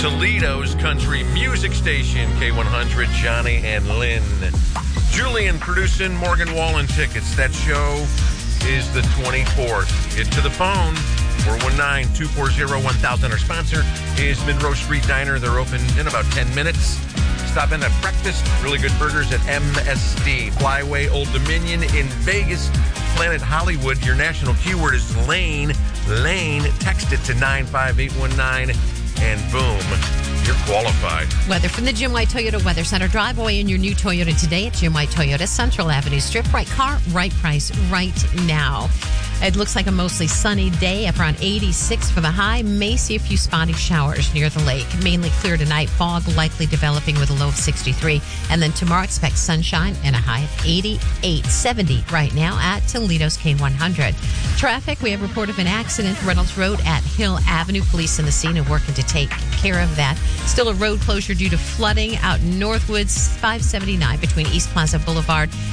Toledo's country music station, K100, Johnny and Lynn. Julian producing Morgan Wallen tickets. That show is the 24th. Get to the phone, 419-240-1000. Our sponsor is Monroe Street Diner. They're open in about 10 minutes. Stop in at breakfast. Really good burgers at MSD. Flyway Old Dominion in Vegas. Planet Hollywood. Your national keyword is Lane. Lane. Text it to 95819 and boom, you're qualified. Weather from the Jim White Toyota Weather Center. Drive away in your new Toyota today at Jim White Toyota, Central Avenue Strip. Right car, right price, right now. It looks like a mostly sunny day, up around 86 for the high. May see a few spotty showers near the lake. Mainly clear tonight. Fog likely developing with a low of 63. And then tomorrow expect sunshine and a high of 88. 70 right now at Toledo's K100. Traffic, we have report of an accident. Reynolds Road at Hill Avenue. Police in the scene are working to take care of that. Still a road closure due to flooding out in Northwoods, 579 between East Plaza Boulevard